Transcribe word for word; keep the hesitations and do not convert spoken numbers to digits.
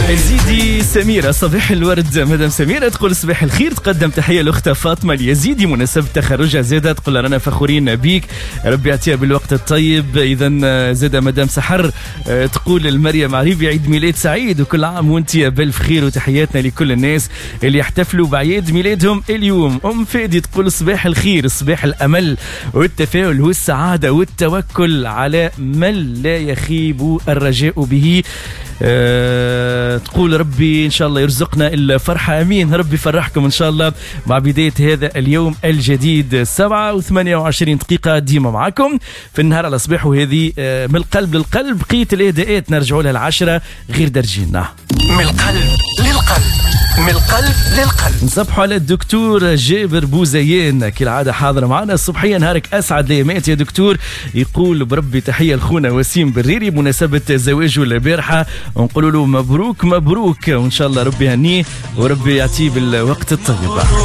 يزيدي سميرة صباح الورد. مدام سميرة تقول صباح الخير، تقدم تحية لأختها فاطمة اليزيدي مناسبة تخرجها. زادة تقول رانا فخورين بيك، ربي يعطيها بالوقت الطيب. إذا زادة مدام سحر تقول المريم عريبي عيد ميلاد سعيد وكل عام وانت بألف خير، وتحياتنا لكل الناس اللي يحتفلوا بعيد ميلادهم اليوم. أم فادي تقول صباح الخير، صباح الأمل والتفاؤل والسعادة والتوكل على من لا يخيب الرجاء به. أه تقول ربي إن شاء الله يرزقنا الفرحة، أمين. ربي يفرحكم إن شاء الله مع بداية هذا اليوم الجديد. سبعة وثمانية وعشرين دقيقة ديما معكم في النهار على صباح، وهذه أه من القلب للقلب. بقية الإهداءات نرجعوا لها العشرة غير درجينا. من القلب للقلب، من القلب للقلب. نصبحوا على الدكتور جابر بوزيان كالعادة حاضر معنا الصبحية. نهارك أسعد ليامات يا دكتور. يقول بربي تحية لخونا وسيم بريري بمناسبة زواجه البارحة، ونقول له مبروك مبروك، وإن شاء الله ربي هنيه وربي يعطيه بالوقت الطيب.